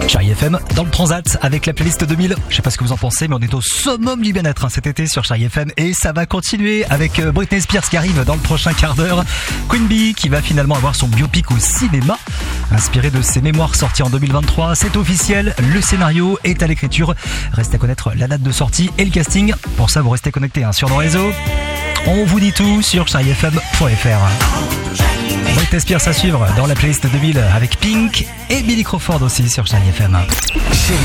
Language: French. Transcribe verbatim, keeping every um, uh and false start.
Chérie F M dans le Transat avec la playlist deux mille. Je sais pas ce que vous en pensez, mais on est au summum du bien-être hein, cet été sur Chérie F M et ça va continuer avec Britney Spears qui arrive dans le prochain quart d'heure. Queen Bee qui va finalement avoir son biopic au cinéma. Inspiré de ses mémoires sorties en deux mille vingt-trois, c'est officiel, le scénario est à l'écriture. Reste à connaître la date de sortie et le casting. Pour ça, vous restez connectés hein, sur nos réseaux. On vous dit tout sur chérie f m point f r. Britney Spears à suivre dans la playlist deux mille avec Pink et Billy Crawford aussi sur Chérie F M. Chérie